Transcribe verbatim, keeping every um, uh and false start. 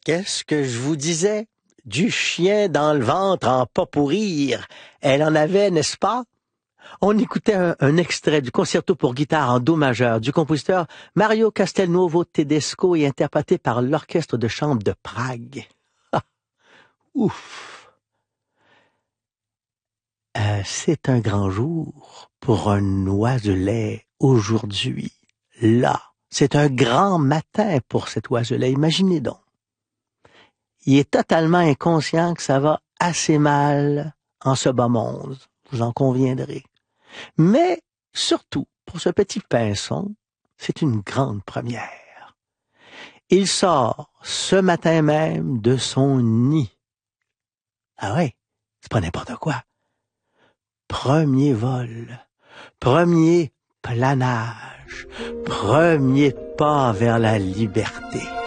Qu'est-ce que je vous disais? Du chien dans le ventre en pas pourrir. Elle en avait, n'est-ce pas? On écoutait un, un extrait du concerto pour guitare en do majeur du compositeur Mario Castelnuovo Tedesco et interprété par l'orchestre de chambre de Prague. Ah, ouf! Euh, c'est un grand jour pour un oiselet aujourd'hui. Là, c'est un grand matin pour cet oiselet. Imaginez donc. Il est totalement inconscient que ça va assez mal en ce bas monde, vous en conviendrez. Mais surtout, pour ce petit pinson, c'est une grande première. Il sort ce matin même de son nid. Ah ouais, c'est pas n'importe quoi. Premier vol, premier planage, premier pas vers la liberté.